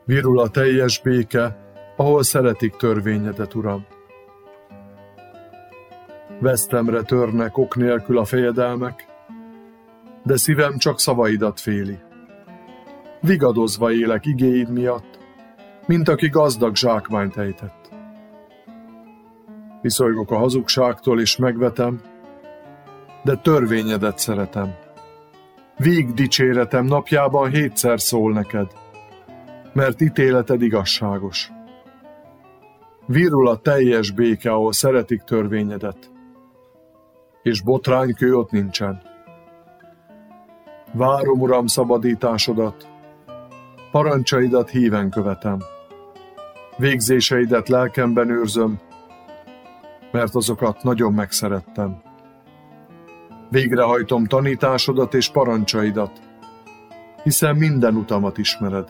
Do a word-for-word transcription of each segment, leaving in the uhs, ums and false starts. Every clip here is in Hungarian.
Virul a teljes béke, ahol szeretik törvényedet, Uram. Vesztemre törnek ok nélkül a fejedelmek, de szívem csak szavaidat féli. Vigadozva élek igéid miatt, mint aki gazdag zsákmányt ejtett. Viszolygok a hazugságtól és megvetem, de törvényedet szeretem. Vég dicséretem napjában hétszer szól neked, mert ítéleted igazságos. Virul a teljes béke, ahol szeretik törvényedet, és botránykő ott nincsen. Várom, Uram, szabadításodat, parancsaidat híven követem. Végzéseidet lelkemben őrzöm, mert azokat nagyon megszerettem. Végrehajtom tanításodat és parancsaidat, hiszen minden utamat ismered.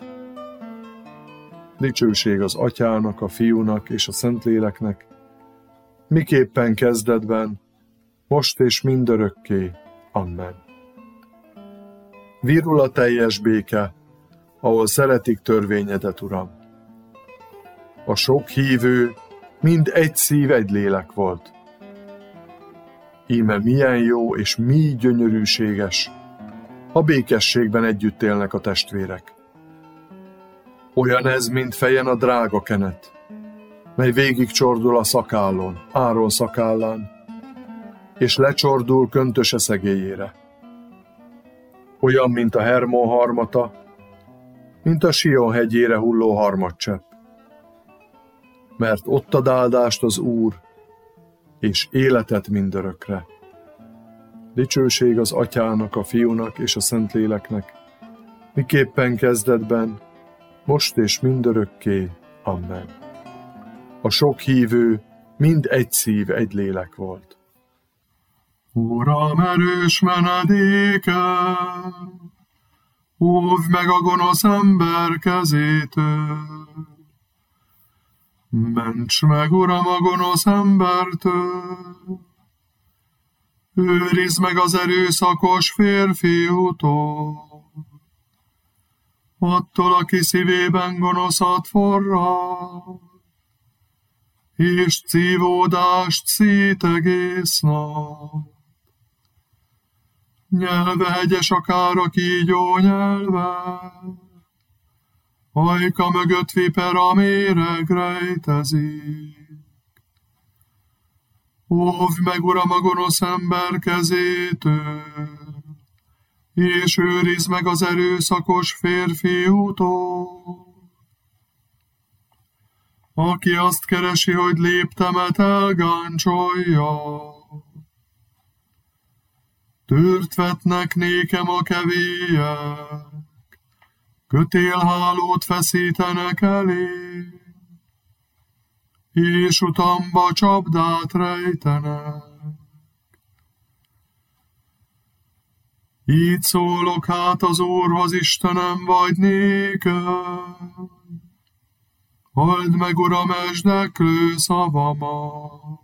Dicsőség az Atyának, a Fiúnak és a Szentléleknek, miképpen kezdetben, most és mindörökké. Amen. Virul a teljes béke, ahol szeretik törvényedet, Uram. A sok hívő mind egy szív, egy lélek volt. Íme milyen jó és mi gyönyörűséges, ha békességben együtt élnek a testvérek. Olyan ez, mint fejen a drága kenet, mely végig csordul a szakállon, Áron szakállán, és lecsordul köntöse szegélyére. Olyan, mint a Hermon harmata, mint a Sion hegyére hulló harmadcsepp. Mert ott ad áldást az Úr, és életet mindörökre. Dicsőség az Atyának, a Fiúnak és a Szentléleknek, miképpen kezdetben, most és mindörökké. Amen. A sok hívő mind egy szív, egy lélek volt. Uram, erős menedéke, óvj meg a gonosz ember kezétől. Ments meg, Uram, a gonosz embertől, őrizd meg az erőszakos férfiútól, attól, aki szívében gonoszat forrad, és szívódást szít egész nap. Nyelve hegyes akár a kígyó nyelve, ajka mögött viper a méreg rejtezik. Óvj meg, Uram, a gonosz ember kezétől, és őrizd meg az erőszakos férfiútól, aki azt keresi, hogy léptemet elgáncsolja. Tört vetnek nékem a kevélyek, kötélhálót feszítenek elé, és utamba csapdát rejtenek. Így szólok hát az Úrhoz, Istenem vagy néked, halld meg, Uram, esdeklő szavamat.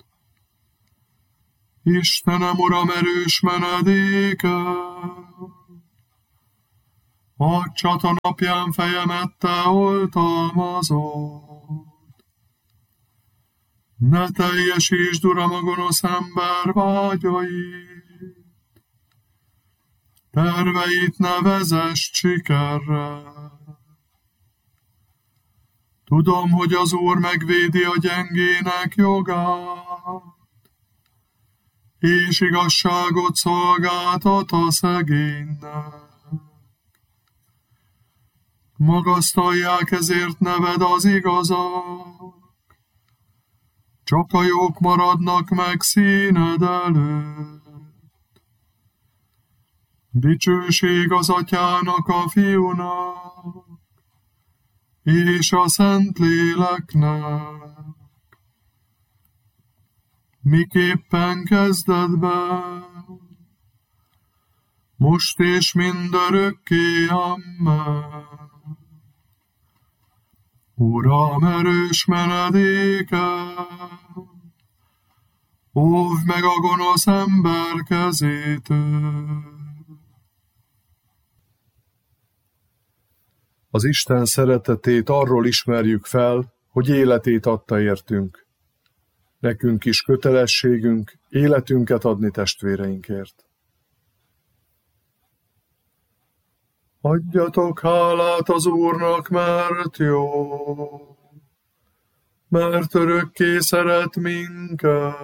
Istenem, Uram, erős menedéke, a csata napján fejemet te oltalmazod. Ne teljesítsd, Uram, a gonosz ember vágyait, terveit ne vezess sikerre. Tudom, hogy az Úr megvédi a gyengének jogát, és igazságot szolgáltat a szegénynek. Magasztalják ezért neved az igazak, csak a jók maradnak meg színed előtt. Dicsőség az Atyának, a Fiúnak, és a Szentléleknek, miképpen kezdetben, most és mindörökké. Amen. Uram, erős menedéke, óvj meg a gonosz ember kezétől. Az Isten szeretetét arról ismerjük fel, hogy életét adta értünk. Nekünk is kötelességünk életünket adni testvéreinkért. Adjatok hálát az Úrnak, mert jó, mert örökké szeret minket.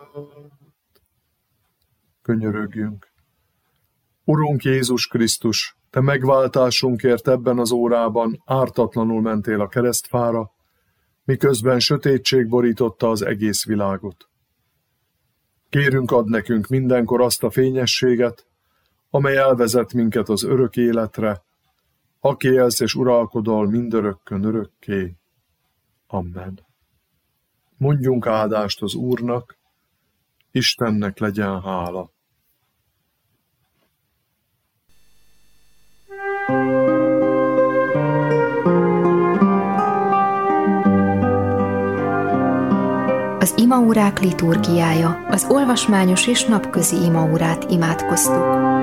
Könyörögjünk. Urunk Jézus Krisztus, Te megváltásunkért ebben az órában ártatlanul mentél a keresztfára, miközben sötétség borította az egész világot. Kérünk, add nekünk mindenkor azt a fényességet, amely elvezet minket az örök életre, aki élsz és uralkodol mindörökkön örökké. Amen. Mondjunk áldást az Úrnak, Istennek legyen hála. Az imaórák liturgiája, az olvasmányos és napközi imaórát imádkoztuk.